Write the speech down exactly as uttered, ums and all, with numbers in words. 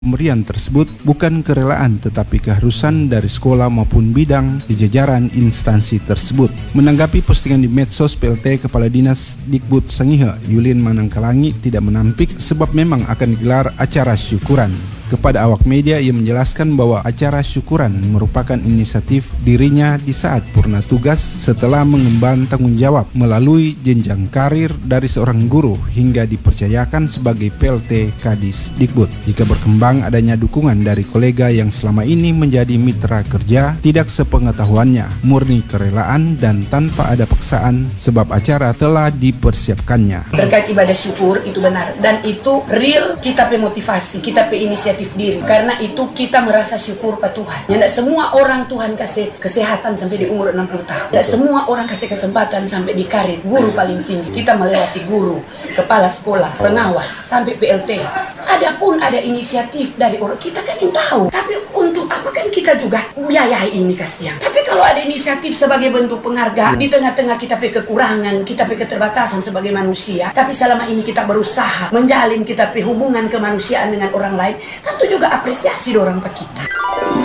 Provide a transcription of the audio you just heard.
Pemberian tersebut bukan kerelaan tetapi keharusan dari sekolah maupun bidang di jajaran instansi tersebut. Menanggapi postingan di medsos, P L T Kepala Dinas Dikbud Sangihe, Yulin Manangkalangi, tidak menampik sebab memang akan digelar acara syukuran. Kepada awak media, ia menjelaskan bahwa acara syukuran merupakan inisiatif dirinya di saat purna tugas setelah mengemban tanggung jawab melalui jenjang karir dari seorang guru hingga dipercayakan sebagai P L T Kadis Dikbud. Jika berkembang adanya dukungan dari kolega yang selama ini menjadi mitra kerja, tidak sepengetahuannya, murni kerelaan dan tanpa ada paksaan sebab acara telah dipersiapkannya. Terkait ibadah syukur itu benar dan itu real, kita pe motivasi, kita pe inisiatif diri. Karena itu kita merasa syukur pada Tuhan. Ya, tidak semua orang Tuhan kasih kesehatan sampai di umur enam puluh tahun. Tidak semua orang kasih kesempatan sampai di karir. Guru paling tinggi. Kita melewati guru, kepala sekolah, pengawas, sampai P L T. Adapun ada inisiatif dari orang, kita kan yang tahu. Tapi untuk apa kan kita juga biayai ini kasihan. Tapi kalau ada inisiatif sebagai bentuk penghargaan di tengah-tengah kita pe kekurangan, kita pe keterbatasan sebagai manusia, tapi selama ini kita berusaha menjalin kita pe hubungan kemanusiaan dengan orang lain, tentu juga apresiasi orang pe kita.